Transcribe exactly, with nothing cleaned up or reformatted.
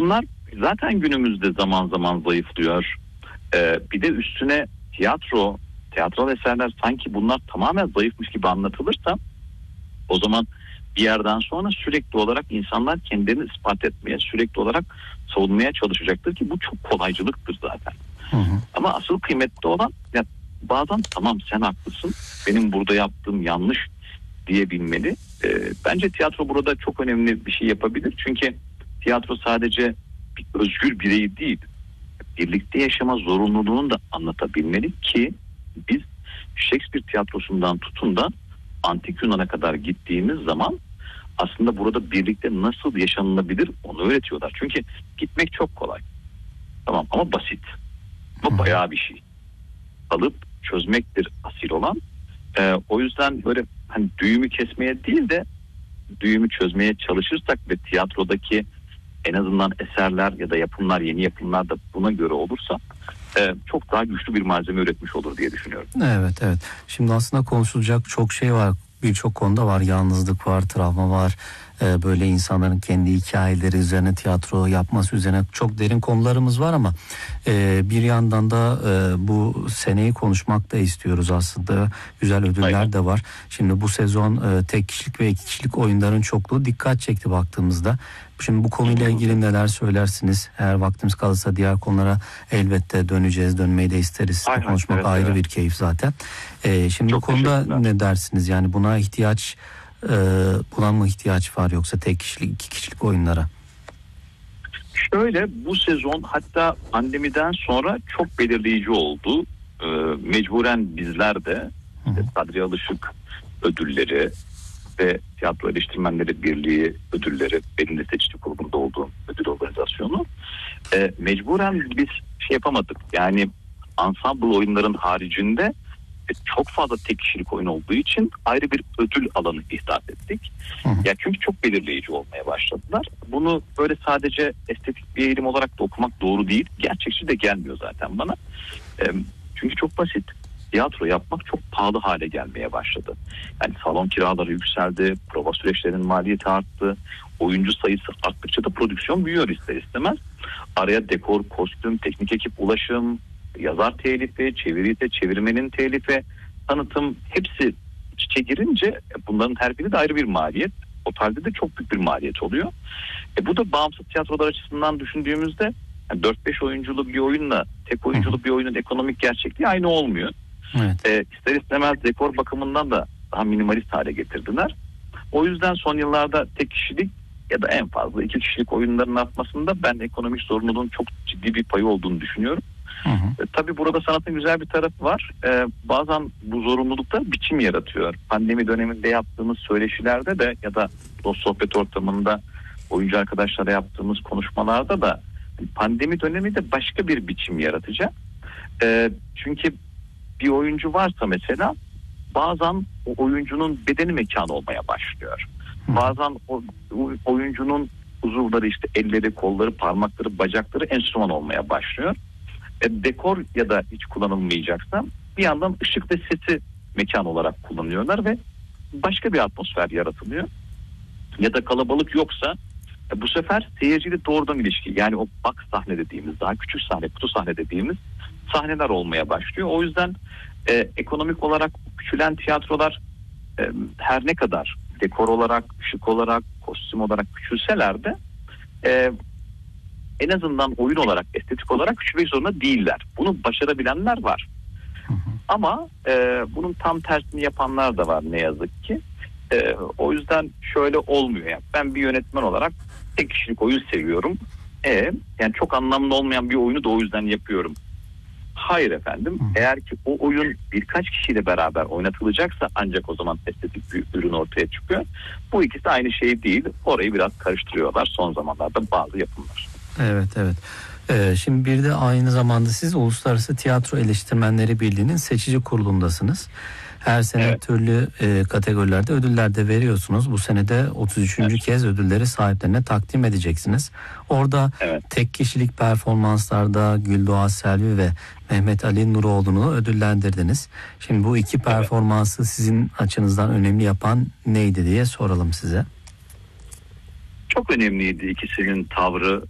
bunlar zaten günümüzde zaman zaman zayıflıyor. Ee, bir de üstüne tiyatro, tiyatral eserler sanki bunlar tamamen zayıfmış gibi anlatılırsa o zaman bir yerden sonra sürekli olarak insanlar kendilerini ispat etmeye, sürekli olarak savunmaya çalışacaktır ki bu çok kolaycılıktır zaten. Hı hı. Ama asıl kıymetli olan ya bazen tamam sen haklısın, benim burada yaptığım yanlış diyebilmeli. Ee, bence tiyatro burada çok önemli bir şey yapabilir. Çünkü tiyatro sadece bir özgür bireyi değil, birlikte yaşama zorunluluğunu da anlatabilmeli ki biz Shakespeare tiyatrosundan tutun da Antik Yunan'a kadar gittiğimiz zaman aslında burada birlikte nasıl yaşanılabilir onu öğretiyorlar. Çünkü gitmek çok kolay. Tamam ama basit. Ama bayağı bir şey. Alıp çözmektir asil olan. Ee, o yüzden böyle hani düğümü kesmeye değil de düğümü çözmeye çalışırsak ve tiyatrodaki en azından eserler ya da yapımlar, yeni yapımlar da buna göre olursa e, çok daha güçlü bir malzeme üretmiş olur diye düşünüyorum. Evet evet. Şimdi aslında konuşulacak çok şey var. Birçok konuda var. Yalnızlık var, travma var. Ee, böyle insanların kendi hikayeleri üzerine tiyatro yapması üzerine çok derin konularımız var ama e, bir yandan da e, bu seneyi konuşmak da istiyoruz aslında. Güzel ödüller Aynen. de var. Şimdi bu sezon e, tek kişilik ve iki kişilik oyunların çokluğu dikkat çekti baktığımızda. Şimdi bu konuyla ilgili neler söylersiniz? Eğer vaktimiz kalırsa diğer konulara elbette döneceğiz. Dönmeyi de isteriz. Aynen, Konuşmak evet, ayrı evet. bir keyif zaten. Ee, şimdi Çok bu konuda ne dersiniz? Yani buna ihtiyaç e, buna mı ihtiyaç var yoksa tek kişilik iki kişilik oyunlara? Şöyle bu sezon hatta pandemiden sonra çok belirleyici oldu. Ee, mecburen bizler de işte Sadri Alışık ödülleri ve Tiyatro Eleştirmenleri Birliği ödülleri, benim de seçici kurulunda olduğum ödül organizasyonu e, mecburen biz şey yapamadık. Yani ensemble oyunların haricinde e, çok fazla tek kişilik oyun olduğu için ayrı bir ödül alanı ihdas ettik. Hı hı. Ya çünkü çok belirleyici olmaya başladılar. Bunu böyle sadece estetik bir eğilim olarak da okumak doğru değil. Gerçekçi de gelmiyor zaten bana. E, çünkü çok basit. Tiyatro yapmak çok pahalı hale gelmeye başladı. Yani salon kiraları yükseldi, prova süreçlerinin maliyeti arttı, oyuncu sayısı arttıkça da prodüksiyon büyüyor ister istemez. Araya dekor, kostüm, teknik ekip, ulaşım, yazar telifi, çeviri, çevirmenin telifi, tanıtım hepsi iç içe girince bunların her biri de ayrı bir maliyet. Totalde de çok büyük bir maliyet oluyor. E bu da bağımsız tiyatrolar açısından düşündüğümüzde yani dört beş oyunculu bir oyunla tek oyunculu bir oyunun ekonomik gerçekliği aynı olmuyor. Evet. E, ister istemez dekor bakımından da daha minimalist hale getirdiler. O yüzden son yıllarda tek kişilik ya da en fazla iki kişilik oyunların artmasında ben ekonomik sorumluluğun çok ciddi bir payı olduğunu düşünüyorum. Hı hı. E, tabii burada sanatın güzel bir tarafı var. E, bazen bu zorunlulukta biçim yaratıyor. Pandemi döneminde yaptığımız söyleşilerde de ya da dost sohbet ortamında oyuncu arkadaşlarla yaptığımız konuşmalarda da pandemi dönemi de başka bir biçim yaratacak. E, çünkü bir oyuncu varsa mesela bazen o oyuncunun bedeni mekan olmaya başlıyor. Hı. Bazen o, o oyuncunun uzuvları işte elleri, kolları, parmakları, bacakları enstrüman olmaya başlıyor. E, dekor ya da hiç kullanılmayacaksa bir yandan ışık ve sesi mekan olarak kullanıyorlar ve başka bir atmosfer yaratılıyor. Ya da kalabalık yoksa e, bu sefer seyirciyle doğrudan ilişki, yani o box sahne dediğimiz, daha küçük sahne, kutu sahne dediğimiz sahneler olmaya başlıyor. O yüzden e, ekonomik olarak küçülen tiyatrolar e, her ne kadar dekor olarak, ışık olarak, kostüm olarak küçülseler de e, en azından oyun olarak, estetik olarak küçülmek zorunda değiller. Bunu başarabilenler var. Hı hı. Ama e, bunun tam tersini yapanlar da var ne yazık ki. E, o yüzden şöyle olmuyor. Yani ben bir yönetmen olarak tek kişilik oyun seviyorum. E, yani çok anlamlı olmayan bir oyunu da o yüzden yapıyorum. Hayır efendim. Hı. Eğer ki o oyun birkaç kişiyle beraber oynatılacaksa ancak o zaman estetik bir ürün ortaya çıkıyor. Bu ikisi aynı şey değil. Orayı biraz karıştırıyorlar son zamanlarda bazı yapımlar. Evet evet. Ee, şimdi bir de aynı zamanda siz Uluslararası Tiyatro Eleştirmenleri Birliği'nin seçici kurulundasınız. Her sene evet. türlü e, kategorilerde ödüller de veriyorsunuz. Bu sene de otuz üçüncü Evet. kez ödülleri sahiplerine takdim edeceksiniz. Orada evet. tek kişilik performanslarda Güldoğa Selvi ve Mehmet Ali Nuroğlu'nu ödüllendirdiniz. Şimdi bu iki performansı evet. sizin açınızdan önemli yapan neydi diye soralım size. Çok önemliydi ikisinin tavrı.